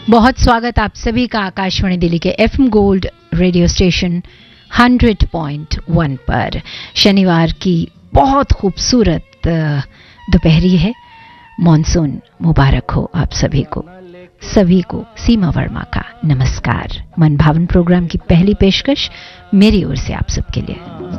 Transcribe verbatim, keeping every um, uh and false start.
बहुत स्वागत आप सभी का आकाशवाणी दिल्ली के एफएम गोल्ड रेडियो स्टेशन सौ पॉइंट एक पर। शनिवार की बहुत खूबसूरत दोपहरी है। मॉनसून मुबारक हो आप सभी को। सभी को सीमा वर्मा का नमस्कार। मन भावन प्रोग्राम की पहली पेशकश मेरी ओर से आप सबके लिए।